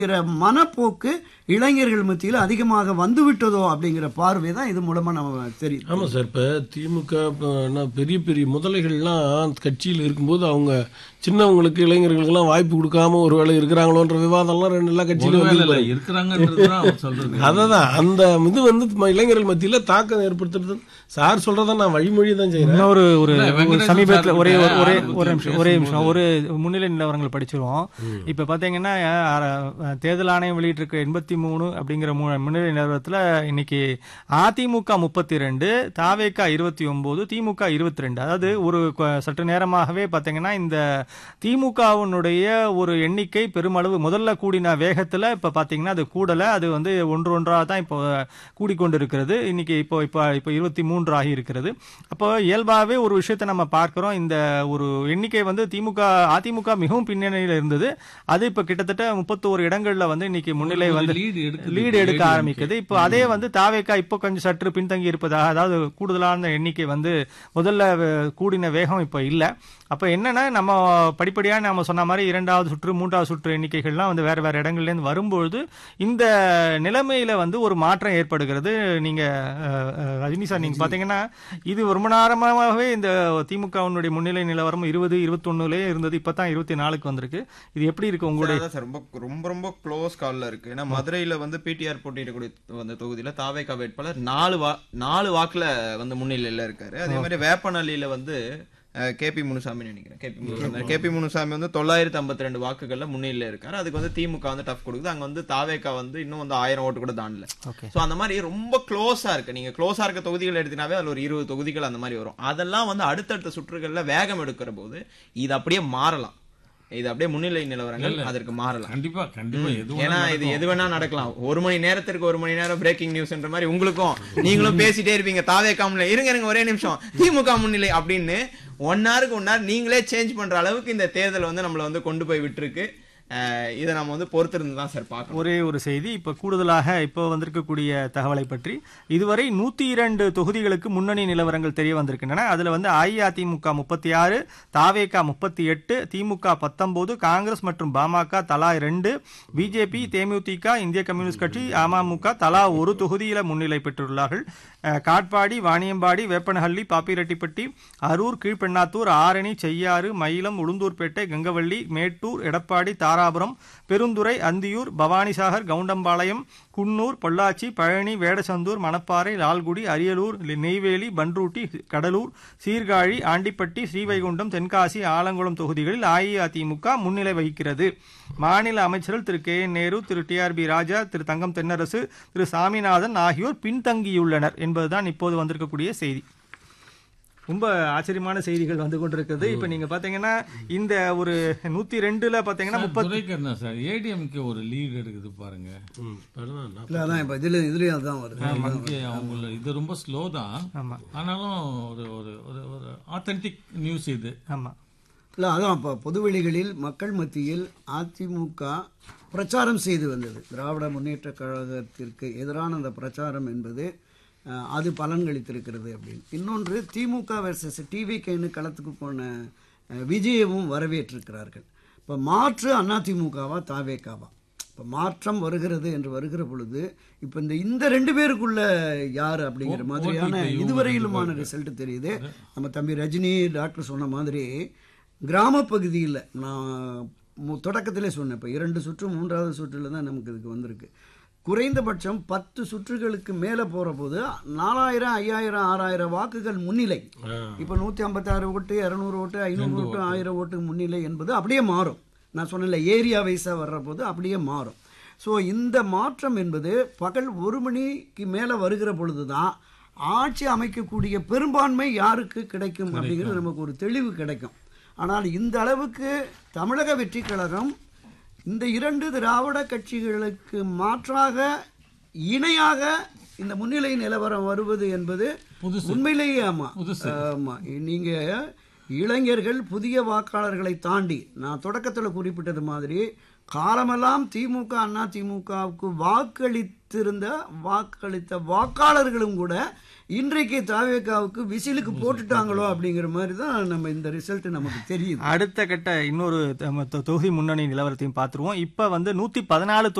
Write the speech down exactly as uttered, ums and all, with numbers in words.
மனப்போக்கு இளைஞர்கள் மத்தியில் அதிகமாக வந்துவிட்டதோ அப்படிங்கிற பார்வை தான் இது மூலமா நம்ம தெரியும். ஆமா சார். இப்ப திமுக பெரிய பெரிய முதலைகள்லாம் கட்சியில் இருக்கும்போது அவங்க சின்னவங்களுக்கு இளைஞர்களுக்கெல்லாம் வாய்ப்பு கொடுக்காம ஒரு வேலை இருக்கிறாங்களோன்ற விவாதம்லாம் ரெண்டு எல்லா கட்சியிலும் இருக்கிறாங்க. அதான் அந்த இது வந்து இளைஞர்கள் மத்தியில தாக்கம் ஏற்படுத்துறது. சார் சொல்றதா நான் வழிமொழி தான் செய்யறேன். இன்னொரு ஒரு சமீபத்தில் ஒரே ஒரே ஒரு நிமிஷம் ஒரே நிமிஷம் ஒரு முன்னிலை நிலவரங்கள் படிச்சிருவோம். இப்ப பாத்தீங்கன்னா தேர்தல் ஆணையம் வெளியிட்டிருக்க எண்பத்தி மூணு அப்படிங்கிற முன்னிலை நிலவரத்துல இன்னைக்கு அதிமுக முப்பத்தி ரெண்டு, தாவேகா இருபத்தி ஒன்பது, திமுக இருபத்தி ரெண்டு. அதாவது ஒரு சற்று நேரமாகவே பாத்தீங்கன்னா இந்த திமுகவினுடைய ஒரு எண்ணிக்கை பெருமளவு முதல்ல கூடின வேகத்துல இப்ப பாத்தீங்கன்னா அது கூடல, அது வந்து ஒன்று ஒன்றாக தான் இப்போ கூடிக்கொண்டிருக்கிறது. இன்னைக்கு இப்போ இப்போ இப்போ இருபத்தி மூன்று ஆகி இருக்கிறது. அப்போ இயல்பாகவே ஒரு விஷயத்தை நம்ம பார்க்கிறோம். இந்த ஒரு எண்ணிக்கை வந்து திமுக அதிமுக மிகவும் பின்னணியில் இருந்தது. அது இப்ப கிட்டத்தட்ட முப்பத்தோரு இடங்கள்ல வந்து இன்னைக்கு முன்னிலை வந்து லீடு எடுக்க ஆரம்பிக்குது. இப்போ அதே வந்து தாவேகா இப்போ கொஞ்சம் சற்று பின்தங்கி இருப்பதாக, அதாவது கூடுதலான எண்ணிக்கை வந்து முதல்ல கூடின வேகம் இப்போ இல்லை. அப்ப என்னன்னா நம்ம படிப்படியா நம்ம சொன்ன மாதிரி இரண்டாவது சுற்று மூன்றாவது சுற்று எண்ணிக்கைகள்லாம் வந்து வேற வேற இடங்கள்ல இருந்து வரும்பொழுது இந்த நிலைமையில வந்து ஒரு மாற்றம் ஏற்படுகிறது. நீங்க ரஜினி சார் நீங்க பாத்தீங்கன்னா இது ரொம்ப நேரமாகவே இந்த திமுகவினுடைய முன்னிலை நிலவரம் இருபது இருபத்தி ஒண்ணுலயே இருந்தது. இப்பதான் இருபத்தி நாலுக்கு வந்திருக்கு. இது எப்படி இருக்கு உங்களுடைய? ரொம்ப ரொம்ப ரொம்ப க்ளோஸ் கால்ல இருக்கு. ஏன்னா மதுரையில வந்து பிடிஆர் போட்டியிடக்கூடிய அந்த தொகுதியில தாவேகா வேட்பாளர் நாலு வா நாலு வாக்குல வந்து முன்னிலையில இருக்காரு. அதே மாதிரி வேப்பநல்லியில வந்து கே பி முனுசாமி நினைக்கிறேன் K P Munusamy K P Munusamy வந்து தொள்ளாயிரத்தி ஐம்பத்தி ரெண்டு வாக்குகள்ல முன்னிலையில இருக்காரு. அதுக்கு வந்து திமுக வந்து டஃப் கொடுக்குது. அங்க வந்து தாவேகா வந்து இன்னும் வந்து ஆயிரம் ஓட்டு கூட தாண்டல. சோ அந்த மாதிரி ரொம்ப க்ளோஸா இருக்கு. நீங்க க்ளோஸா இருக்க தொகுதிகள் எடுத்தினாவே அதுல ஒரு இருபது தொகுதிகள் அந்த மாதிரி வரும். அதெல்லாம் வந்து அடுத்தடுத்த சுற்றுகள்ல வேகம் எடுக்கிற போது இது அப்படியே மாறலாம். இது அப்படியே முன்னிலை நிலவரங்கள் அதற்கு மாறலாம். கண்டிப்பா கண்டிப்பா. ஏன்னா இது எது வேணா நடக்கலாம். ஒரு மணி நேரத்திற்கு ஒரு மணி நேரம் பிரேக்கிங் நியூஸ்ன்ற மாதிரி உங்களுக்கும் நீங்களும் பேசிட்டே இருப்பீங்க. தாவேகா முன்னிலை இருங்க இருங்க ஒரே நிமிஷம் திமுக முன்னிலை அப்படின்னு ஒன் ஹவருக்கு ஒன் ஹவர் நீங்களே சேஞ்ச் பண்ற அளவுக்கு இந்த தேர்தல் வந்து நம்மள வந்து கொண்டு போய் விட்டுருக்கு. இதை நம்ம வந்து பொறுத்திருந்து தான் சார் பார்க்கணும். ஒரே ஒரு செய்தி இப்ப கூடுதலாக இப்போ வந்திருக்கக்கூடிய தகவலை பற்றி, இதுவரை நூத்தி இரண்டு தொகுதிகளுக்கு முன்னணி நிலவரங்கள் தெரிய வந்திருக்கின்றன. அதுல வந்து அஇஅதிமுக முப்பத்தி ஆறு, தாவேகா முப்பத்தி எட்டு, திமுக பத்தொன்பது, காங்கிரஸ் மற்றும் பாமக தலா இரண்டு, பிஜேபி, தேமுதிக, இந்திய கம்யூனிஸ்ட் கட்சி, அமமுக தலா ஒரு தொகுதியில முன்னிலை பெற்றுள்ளார்கள். காட்பாடி, வாணியம்பாடி, வேப்பனஹள்ளி, பாப்பிரெட்டிப்பட்டி, அரூர், கீழ்பெண்ணாத்தூர், ஆரணி, செய்யாறு, மயிலம், உளுந்தூர்பேட்டை, கங்கவள்ளி, மேட்டூர், எடப்பாடி, தாராபுரம், பெருந்துறை, அந்தியூர், பவானிசாகர், கவுண்டம்பாளையம், குன்னூர், பொள்ளாச்சி, பழனி, வேடசந்தூர், மணப்பாறை, லால்குடி, அரியலூர், நெய்வேலி, பன்ருட்டி, கடலூர், சீர்காழி, ஆண்டிப்பட்டி, ஸ்ரீவைகுண்டம், தென்காசி, ஆலங்குளம் தொகுதிகளில் அஇஅதிமுக முன்னிலை வகிக்கிறது. மாநில அமைச்சர்கள் திரு கே என் நேரு, திரு டி ஆர் பி ராஜா, திரு தங்கம் தென்னரசு, திரு சாமிநாதன் ஆகியோர் பின்தங்கியுள்ளனர் என்பதுதான் இப்போது வந்திருக்கக்கூடிய செய்தி. ரொம்ப ஆச்சரியமான செய்திகள் வந்து கொண்டிருக்கிறது. இப்ப நீங்க பாத்தீங்கன்னா இந்த ஒரு நூத்தி ரெண்டுல பாத்தீங்கன்னா முப்பத்தி சார் ஏடிஎம்கே ஒரு லீட் எடுக்குது பாருங்க. இது ரொம்ப ஸ்லோ தான். ஆனாலும் ஒரு ஒரு ஆத்தென்டிக் நியூஸ் இது. ஆமா இல்லை அதான் இப்போ பொதுவெளிகளில் மக்கள் மத்தியில் அதிமுக பிரச்சாரம் செய்து வந்தது. திராவிட முன்னேற்ற கழகத்திற்கு எதிரான அந்த பிரச்சாரம் என்பது அது பலன்களித்திருக்கிறது அப்படின்னு. இன்னொன்று திமுக வெர்சஸ் டிவிகேன்னு களத்துக்கு போன விஜயமும் வரவேற்றிருக்கிறார்கள். இப்போ மாற்று அதிமுகவா தாவேகாவா? இப்போ மாற்றம் வருகிறது என்று வருகிற பொழுது இப்போ இந்த இந்த ரெண்டு பேருக்குள்ள யார் அப்படிங்கிற மாதிரியான இதுவரையிலுமான ரிசல்ட் தெரியுது. நம்ம தம்பி ரஜினி டாக்டர் சொன்ன மாதிரி கிராமப்பகுதியில் நான் தொடக்கத்திலே சொன்னேன், இப்போ இரண்டு சுற்று மூன்றாவது சுற்றில் தான் நமக்கு இதுக்கு வந்திருக்கு. குறைந்தபட்சம் பத்து சுற்றுகளுக்கு மேலே போகிற போது நாலாயிரம் ஐயாயிரம் ஆறாயிரம் வாக்குகள் முன்னிலை. இப்போ நூற்றி ஐம்பத்தாறு ஓட்டு, இரநூறு ஓட்டு, ஐநூறு ஓட்டு, ஆயிரம் ஓட்டு முன்னிலை என்பது அப்படியே மாறும். நான் சொன்னல ஏரியா வைஸாக வர்ற போது அப்படியே மாறும். ஸோ இந்த மாற்றம் என்பது பகல் ஒரு மணிக்கு மேலே வருகிற பொழுது தான் ஆட்சி அமைக்கக்கூடிய பெரும்பான்மை யாருக்கு கிடைக்கும் அப்படிங்கிறது நமக்கு ஒரு தெளிவு கிடைக்கும். ஆனால் இந்த அளவுக்கு தமிழக வெற்றி கழகம் இந்த இரண்டு திராவிட கட்சிகளுக்கு மாற்றாக இணையாக இந்த முன்னிலை நிலவரம் வருவது என்பது உண்மையிலேயே ஆமா ஆமா நீங்க இளைஞர்கள் புதிய வாக்காளர்களை தாண்டி நான் தொடக்கத்தில் குறிப்பிட்டது மாதிரி காலமெல்லாம் திமுக அண்ணா திமுகவுக்கு வாக்களித்திருந்த வாக்களித்த வாக்காளர்களும் கூட இன்றைக்கு தாவேகாவுக்கு விசிலுக்கு போட்டுட்டாங்களோ அப்படிங்கிற மாதிரி தான் நம்ம இந்த ரிசல்ட் நமக்கு தெரியுது. அடுத்த கட்ட இன்னொரு தொகுதி முன்னணி நிலவரத்தையும் பார்த்துருவோம். இப்ப வந்து நூத்தி பதினாலு